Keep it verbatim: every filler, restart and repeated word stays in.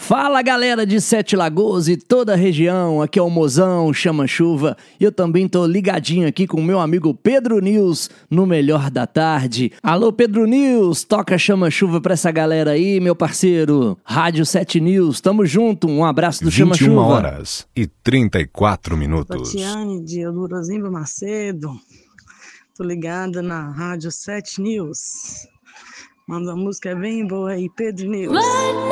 Fala galera de Sete Lagoas e toda a região, aqui é o Mozão, Chama Chuva, e eu também tô ligadinho aqui com o meu amigo Pedro News no Melhor da Tarde. Alô Pedro News, toca Chama Chuva pra essa galera aí, meu parceiro. Rádio Sete News, tamo junto, um abraço do Chama Chuva. vinte e uma horas e trinta e quatro minutos. Tatiane de Elurozimba Macedo, tô ligada na Rádio Sete News. Manda uma música bem boa aí, Pedro News.